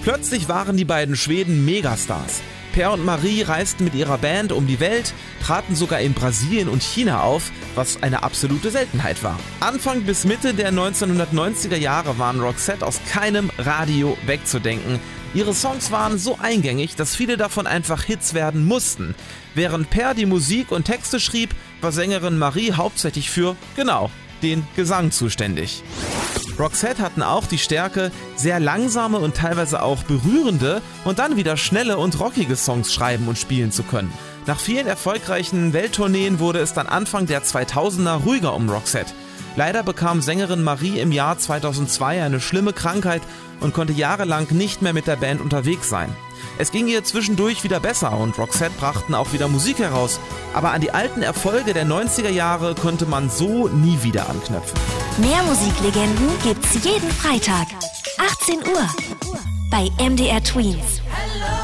Plötzlich waren die beiden Schweden Megastars. Per und Marie reisten mit ihrer Band um die Welt, traten sogar in Brasilien und China auf, was eine absolute Seltenheit war. Anfang bis Mitte der 1990er Jahre waren Roxette aus keinem Radio wegzudenken. Ihre Songs waren so eingängig, dass viele davon einfach Hits werden mussten. Während Per die Musik und Texte schrieb, war Sängerin Marie hauptsächlich für, den Gesang zuständig. Roxette hatten auch die Stärke, sehr langsame und teilweise auch berührende und dann wieder schnelle und rockige Songs schreiben und spielen zu können. Nach vielen erfolgreichen Welttourneen wurde es dann Anfang der 2000er ruhiger um Roxette. Leider bekam Sängerin Marie im Jahr 2002 eine schlimme Krankheit und konnte jahrelang nicht mehr mit der Band unterwegs sein. Es ging ihr zwischendurch wieder besser und Roxette brachten auch wieder Musik heraus, aber an die alten Erfolge der 90er Jahre konnte man so nie wieder anknüpfen. Mehr Musiklegenden gibt's jeden Freitag, 18 Uhr, bei MDR Tweens.